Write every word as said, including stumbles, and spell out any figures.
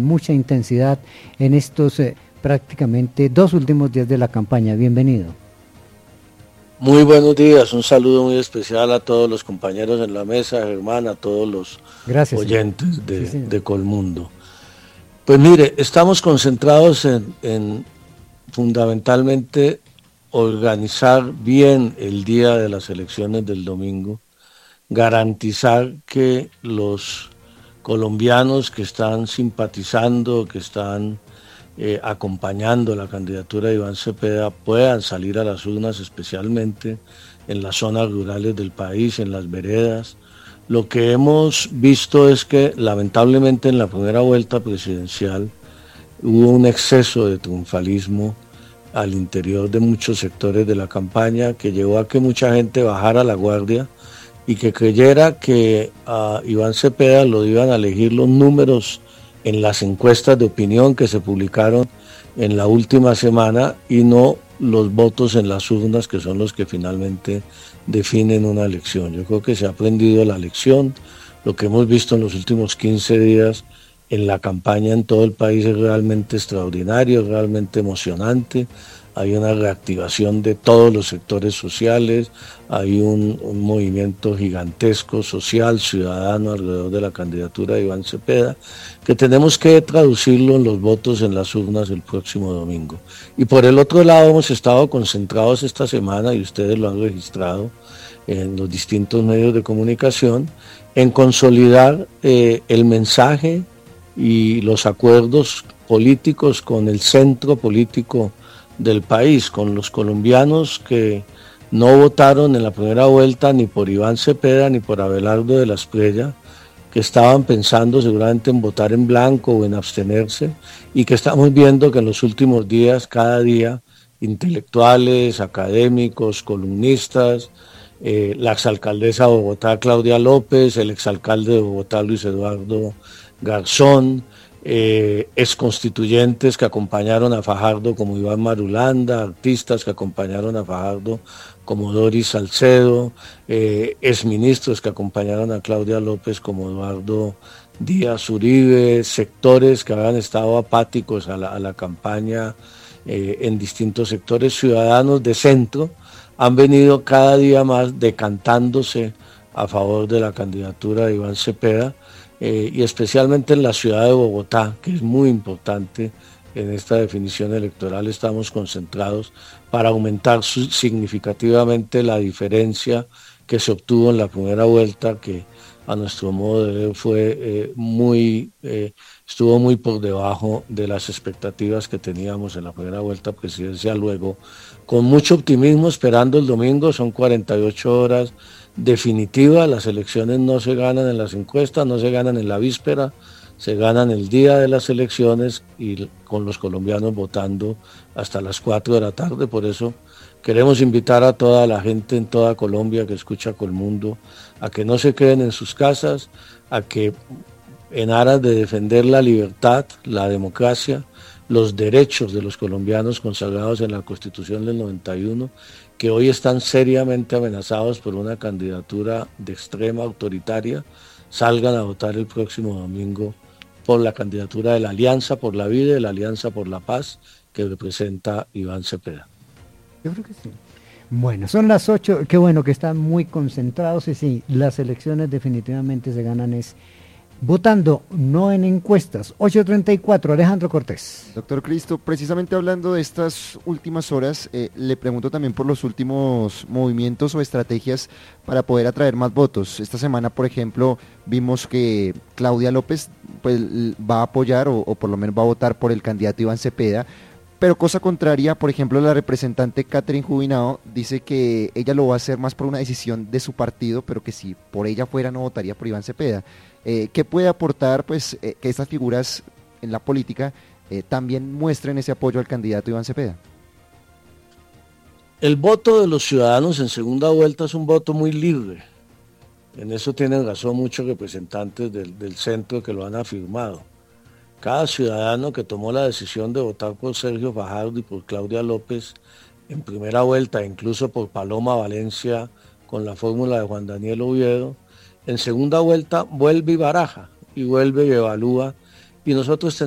mucha intensidad en estos eh, prácticamente dos últimos días de la campaña. Bienvenido. Muy buenos días, un saludo muy especial a todos los compañeros en la mesa, Germán, a todos los Gracias, oyentes de, sí, de Colmundo. Pues mire, estamos concentrados en, en fundamentalmente organizar bien el día de las elecciones del domingo, garantizar que los colombianos que están simpatizando, que están eh, acompañando la candidatura de Iván Cepeda puedan salir a las urnas, especialmente en las zonas rurales del país, en las veredas. Lo que hemos visto es que lamentablemente en la primera vuelta presidencial hubo un exceso de triunfalismo al interior de muchos sectores de la campaña que llevó a que mucha gente bajara la guardia y que creyera que a Iván Cepeda lo iban a elegir los números en las encuestas de opinión que se publicaron en la última semana y no los votos en las urnas, que son los que finalmente definen una elección. Yo creo que se ha aprendido la lección. Lo que hemos visto en los últimos quince días en la campaña en todo el país es realmente extraordinario, es realmente emocionante. Hay una reactivación de todos los sectores sociales, hay un, un movimiento gigantesco social, ciudadano alrededor de la candidatura de Iván Cepeda, que tenemos que traducirlo en los votos en las urnas el próximo domingo. Y por el otro lado hemos estado concentrados esta semana, y ustedes lo han registrado en los distintos medios de comunicación, en consolidar eh, el mensaje y los acuerdos políticos con el centro político del país, con los colombianos que no votaron en la primera vuelta ni por Iván Cepeda ni por Abelardo de la Espriella, que estaban pensando seguramente en votar en blanco o en abstenerse, y que estamos viendo que en los últimos días, cada día, intelectuales, académicos, columnistas, eh, la exalcaldesa de Bogotá, Claudia López, el exalcalde de Bogotá, Luis Eduardo Garzón, Eh, exconstituyentes que acompañaron a Fajardo como Iván Marulanda, artistas que acompañaron a Fajardo como Doris Salcedo, eh, exministros que acompañaron a Claudia López como Eduardo Díaz Uribe, sectores que habían estado apáticos a la, a la campaña eh, en distintos sectores, ciudadanos de centro, han venido cada día más decantándose a favor de la candidatura de Iván Cepeda. Eh, y especialmente en la ciudad de Bogotá, que es muy importante en esta definición electoral, estamos concentrados para aumentar su, significativamente la diferencia que se obtuvo en la primera vuelta, que a nuestro modo de ver fue eh, muy, eh, estuvo muy por debajo de las expectativas que teníamos en la primera vuelta presidencial. Luego, con mucho optimismo, esperando el domingo, son cuarenta y ocho horas definitiva, las elecciones no se ganan en las encuestas, no se ganan en la víspera, se ganan el día de las elecciones y con los colombianos votando hasta las cuatro de la tarde. Por eso queremos invitar a toda la gente en toda Colombia que escucha Colmundo a que no se queden en sus casas, a que en aras de defender la libertad, la democracia, los derechos de los colombianos consagrados en la Constitución del noventa y uno, que hoy están seriamente amenazados por una candidatura de extrema autoritaria, salgan a votar el próximo domingo por la candidatura de la Alianza por la Vida y de la Alianza por la Paz, que representa Iván Cepeda. Yo creo que sí. Bueno, son las ocho, qué bueno que están muy concentrados, y sí, las elecciones definitivamente se ganan es votando, no en encuestas. ocho treinta y cuatro, Alejandro Cortés. Doctor Cristo, precisamente hablando de estas últimas horas, eh, le pregunto también por los últimos movimientos o estrategias para poder atraer más votos. Esta semana, por ejemplo, vimos que Claudia López pues, va a apoyar o, o por lo menos va a votar por el candidato Iván Cepeda, pero cosa contraria, por ejemplo, la representante Catherine Jubinao dice que ella lo va a hacer más por una decisión de su partido, pero que si por ella fuera no votaría por Iván Cepeda. Eh, ¿Qué puede aportar pues eh, que estas figuras en la política eh, también muestren ese apoyo al candidato Iván Cepeda? El voto de los ciudadanos en segunda vuelta es un voto muy libre. En eso tienen razón muchos representantes del, del centro que lo han afirmado. Cada ciudadano que tomó la decisión de votar por Sergio Fajardo y por Claudia López en primera vuelta, incluso por Paloma Valencia con la fórmula de Juan Daniel Oviedo, en segunda vuelta vuelve y baraja, y vuelve y evalúa, y nosotros tenemos